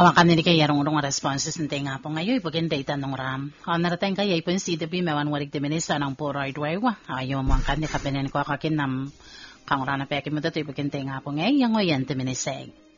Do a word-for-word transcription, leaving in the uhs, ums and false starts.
Awan kan ni kaya rong rong responses nte nga po ngayon ipagin data nung ram. Awan narateng kaya ipon C D B mewan warik de minisa ng po right way wa. Ayo mo kan ni kapenin ko kakin nam kang rana peke mo dato ipagin te nga po ngayon yang oyan te miniseg.